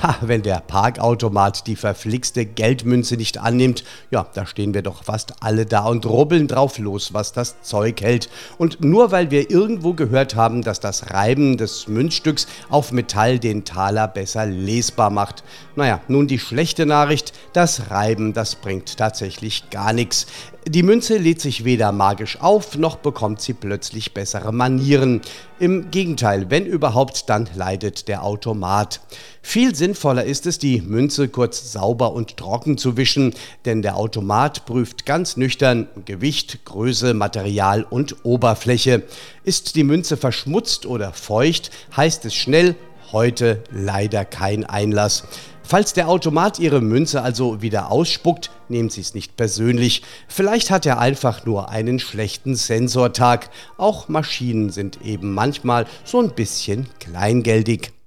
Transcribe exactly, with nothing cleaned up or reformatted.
Ha, wenn der Parkautomat die verflixte Geldmünze nicht annimmt, ja, da stehen wir doch fast alle da und rubbeln drauf los, was das Zeug hält. Und nur weil wir irgendwo gehört haben, dass das Reiben des Münzstücks auf Metall den Taler besser lesbar macht. Naja, nun die schlechte Nachricht, das Reiben, das bringt tatsächlich gar nichts. Die Münze lädt sich weder magisch auf, noch bekommt sie plötzlich bessere Manieren. Im Gegenteil, wenn überhaupt, dann leidet der Automat. Viel sinnvoller ist es, die Münze kurz sauber und trocken zu wischen, denn der Automat prüft ganz nüchtern Gewicht, Größe, Material und Oberfläche. Ist die Münze verschmutzt oder feucht, heißt es schnell: heute leider kein Einlass. Falls der Automat Ihre Münze also wieder ausspuckt, nehmen Sie es nicht persönlich. Vielleicht hat er einfach nur einen schlechten Sensortag. Auch Maschinen sind eben manchmal so ein bisschen kleingeldig.